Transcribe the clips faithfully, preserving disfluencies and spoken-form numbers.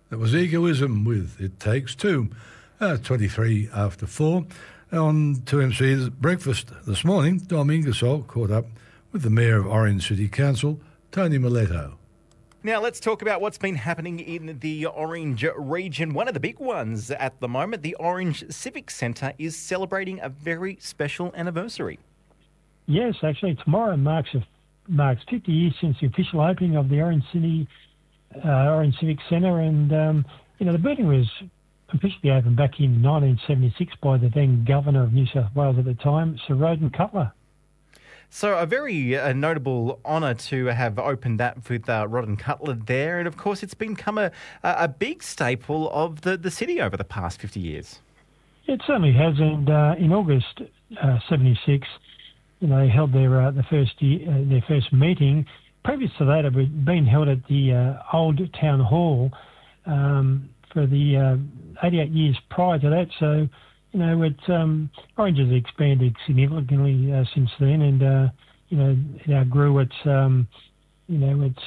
That was Egoism with It Takes Two. Uh, twenty-three after four. On two M C's breakfast this morning, Dom Ingersoll caught up with the Mayor of Orange City Council, Tony Miletto. Now let's talk about what's been happening in the Orange region. One of the big ones at the moment, the Orange Civic Centre is celebrating a very special anniversary. Yes, actually tomorrow marks a, marks fifty years since the official opening of the Orange City uh, Orange Civic Centre, and um, you know the building was officially opened back in nineteen seventy-six by the then Governor of New South Wales at the time, Sir Roden Cutler. So a very uh, notable honour to have opened that with uh, Roden Cutler there, and of course it's become a, a big staple of the, the city over the past fifty years. It certainly has, and uh, in August uh, seventy-six, you know, they held their uh, the first year, uh, their first meeting. Previous to that, it had been held at the uh, old town hall um, for the uh, eighty-eight years prior to that. So, you know, it um, Orange has expanded significantly uh, since then, and uh, you know, it outgrew its um, you know its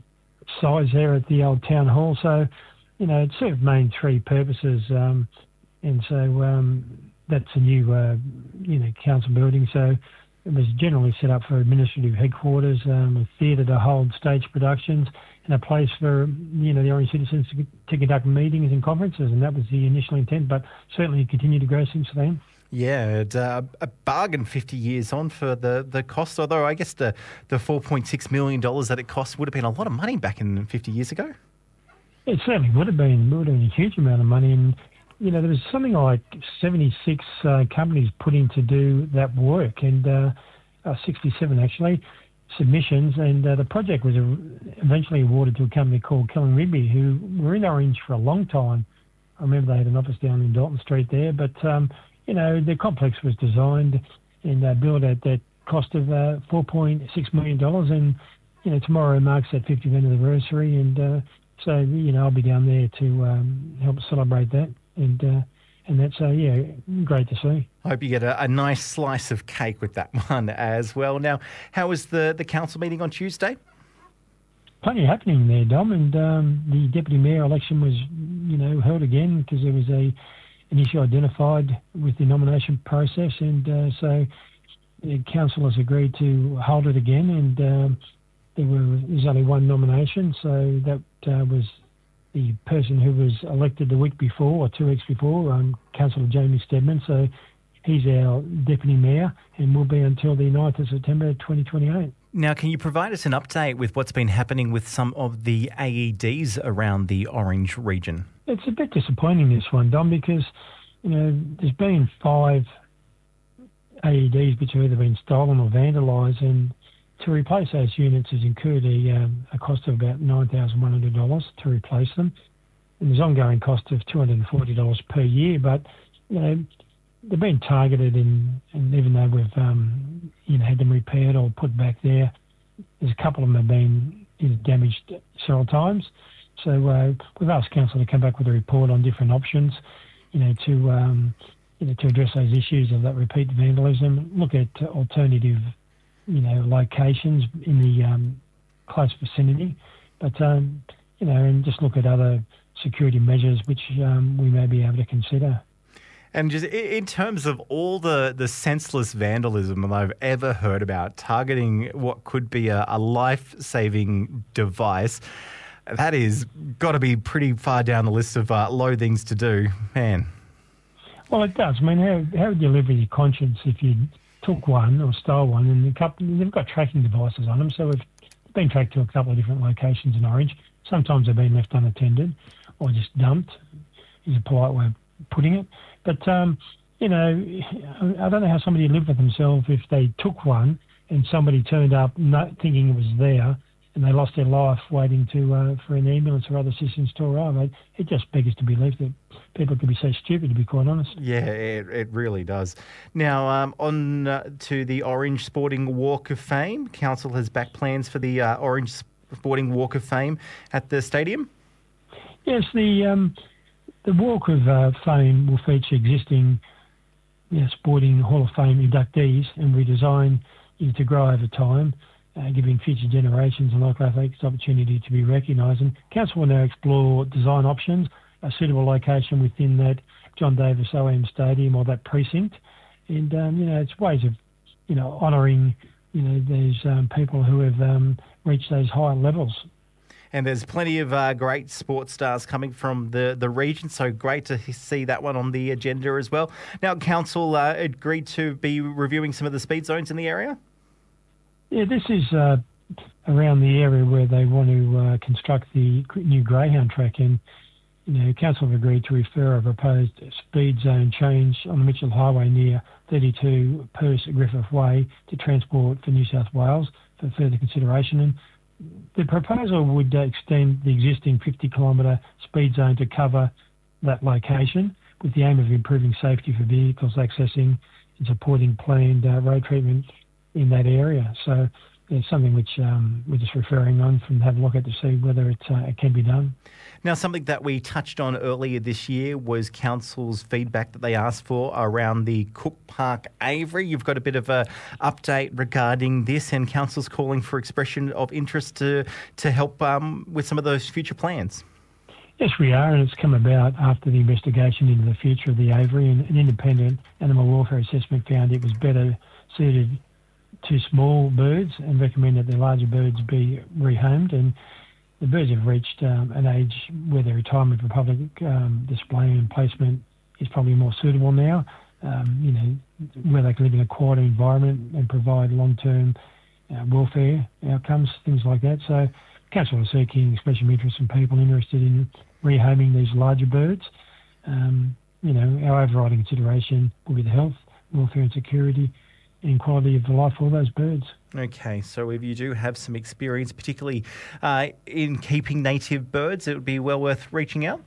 size there at the old town hall. So, you know, it served main three purposes, um, and so um, that's a new uh, you know council building. So it was generally set up for administrative headquarters, um, a theatre to hold stage productions, and a place for, you know, the Orange citizens to, to conduct meetings and conferences, and that was the initial intent, but certainly continued to grow since then. Yeah, it, uh, a bargain fifty years on for the, the cost, although I guess the, the four point six million dollars that it cost would have been a lot of money back in fifty years ago. It certainly would have been, would have been a huge amount of money, and you know, there was something like seventy-six uh, companies put in to do that work, and uh, uh, sixty-seven actually, submissions, and uh, the project was eventually awarded to a company called Kellan Rigby, who were in Orange for a long time. I remember they had an office down in Dalton Street there, but, um, you know, the complex was designed and uh, built at that cost of uh, four point six million dollars, and, you know, tomorrow marks that fiftieth anniversary, and uh, so, you know, I'll be down there to um, help celebrate that. And uh, and that's, uh, yeah, great to see. I hope you get a, a nice slice of cake with that one as well. Now, how was the, the council meeting on Tuesday? Plenty happening there, Dom, and um, the deputy mayor election was, you know, held again because there was a an issue identified with the nomination process, and uh, so the council has agreed to hold it again, and um, there were there's only one nomination, so that uh, was the person who was elected the week before or two weeks before, um, Councillor Jamie Steadman. So he's our deputy mayor and will be until the ninth of September twenty twenty-eight. Now, can you provide us an update with what's been happening with some of the A E Ds around the Orange region? It's a bit disappointing, this one, Dom, because, you know, there's been five A E Ds which have either been stolen or vandalised, and to replace those units has incurred a, um, a cost of about nine thousand one hundred dollars to replace them. And there's ongoing cost of two hundred forty dollars per year, but, you know, they've been targeted, and, and even though we've um, you know, had them repaired or put back there, there's a couple of them have been, you know, damaged several times. So uh, we've asked council to come back with a report on different options, you know, to um, you know, to address those issues of that repeat vandalism, look at alternative, you know, locations in the um, close vicinity, but, um, you know, and just look at other security measures which um, we may be able to consider. And just in terms of all the, the senseless vandalism that I've ever heard about, targeting what could be a, a life-saving device, that is got to be pretty far down the list of uh, loathings to do, man. Well, it does. I mean, how, how would you live with your conscience if you took one or stole one, and a couple, they've got tracking devices on them, so we've been tracked to a couple of different locations in Orange. Sometimes they've been left unattended or just dumped, is a polite way of putting it. But, um, you know, I don't know how somebody would live with themselves if they took one and somebody turned up not thinking it was there, and they lost their life waiting to uh, for an ambulance or other assistance to arrive. It, it just beggars to believe that people could be so stupid, to be quite honest. Yeah, it, it really does. Now, um, on uh, to the Orange Sporting Walk of Fame. Council has backed plans for the uh, Orange Sporting Walk of Fame at the stadium? Yes, the um, the Walk of uh, Fame will feature existing, you know, Sporting Hall of Fame inductees and redesign, you know, to grow over time. uh, giving future generations and local athletes the opportunity to be recognised. And Council will now explore design options, a suitable location within that John Davis O M Stadium or that precinct. And, um, you know, it's ways of, you know, honouring, you know, these um, people who have um, reached those higher levels. And there's plenty of uh, great sports stars coming from the, the region, so great to see that one on the agenda as well. Now, Council uh, agreed to be reviewing some of the speed zones in the area? Yeah, this is uh, around the area where they want to uh, construct the new Greyhound track, and you know, Council have agreed to refer a proposed speed zone change on the Mitchell Highway near thirty-two Perth Griffith Way to Transport for New South Wales for further consideration. And the proposal would uh, extend the existing fifty kilometre speed zone to cover that location with the aim of improving safety for vehicles accessing and supporting planned uh, road treatment in that area. So it's something which um, we're just referring on from have a look at to see whether it, uh, it can be done. Now, something that we touched on earlier this year was Council's feedback that they asked for around the Cook Park Avery. You've got a bit of an update regarding this, and Council's calling for expression of interest to, to help um, with some of those future plans. Yes, we are, and it's come about after the investigation into the future of the Avery, and an independent animal welfare assessment found it was better suited to small birds and recommended the larger birds be rehomed. And the birds have reached um, an age where their retirement for public um, display and placement is probably more suitable now, um, you know, where they can live in a quiet environment and provide long-term uh, welfare outcomes, things like that. So Council is seeking expression of interest from people interested in rehoming these larger birds. Um, you know, our overriding consideration will be the health, welfare and security and quality of life for those birds. Okay, so if you do have some experience, particularly uh, in keeping native birds, it would be well worth reaching out?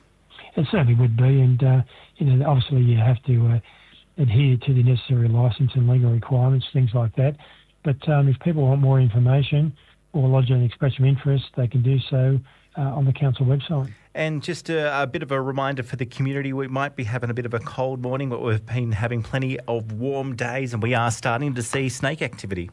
It certainly would be, and uh, you know, obviously you have to uh, adhere to the necessary licence and legal requirements, things like that. But um, if people want more information or lodge an expression of interest, they can do so uh, on the Council website. And just a, a bit of a reminder for the community, we might be having a bit of a cold morning, but we've been having plenty of warm days, and we are starting to see snake activity.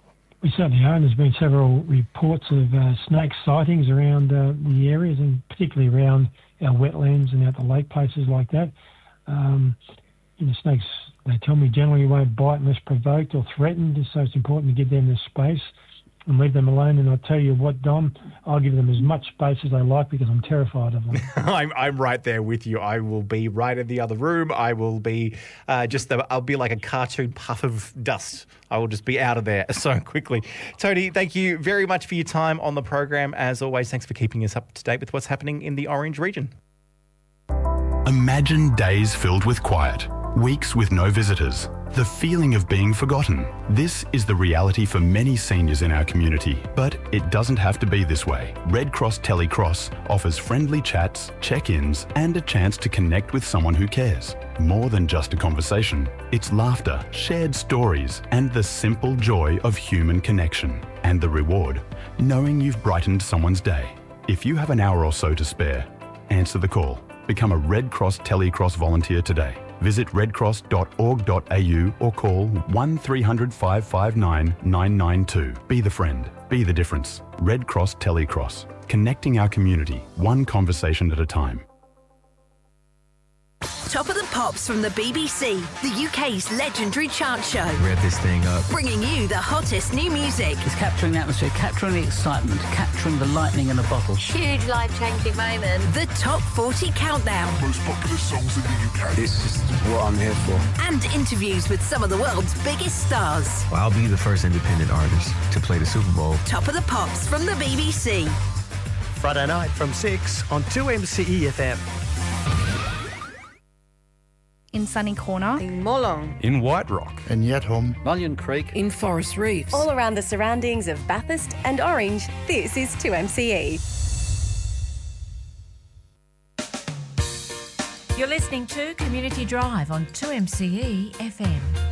We certainly are, and there's been several reports of uh, snake sightings around uh, the areas, and particularly around our wetlands and out the lake places like that. Um, you know, snakes, they tell me, generally won't bite unless provoked or threatened, so it's important to give them the space and leave them alone. And I'll tell you what, Dom, I'll give them as much space as they like because I'm terrified of them. I'm I'm right there with you. I will be right in the other room. I will be uh, just, the, I'll be like a cartoon puff of dust. I will just be out of there so quickly. Tony, thank you very much for your time on the program. As always, thanks for keeping us up to date with what's happening in the Orange region. Imagine days filled with quiet, weeks with no visitors, the feeling of being forgotten. This is the reality for many seniors in our community, but it doesn't have to be this way. Red Cross Telecross offers friendly chats, check-ins, and a chance to connect with someone who cares. More than just a conversation, it's laughter, shared stories, and the simple joy of human connection. And the reward, knowing you've brightened someone's day. If you have an hour or so to spare, answer the call. Become a Red Cross Telecross volunteer today. Visit red cross dot org dot a u or call one three hundred, five five nine, nine nine two. Be the friend. Be the difference. Red Cross Telecross. Connecting our community, one conversation at a time. Top of the Pops from the B B C, the U K's legendary chart show. Rev this thing up. Bringing you the hottest new music. It's capturing the atmosphere, capturing the excitement, capturing the lightning in a bottle. Huge life-changing moment. The Top forty Countdown. Most popular songs in the U K. This is what I'm here for. And interviews with some of the world's biggest stars. Well, I'll be the first independent artist to play the Super Bowl. Top of the Pops from the B B C. Friday night from six on two M C E F M. In Sunny Corner, in Molong, in White Rock, in Yatholm, Mullion Creek, in Forest Reefs. All around the surroundings of Bathurst and Orange, this is two M C E. You're listening to Community Drive on two M C E F M.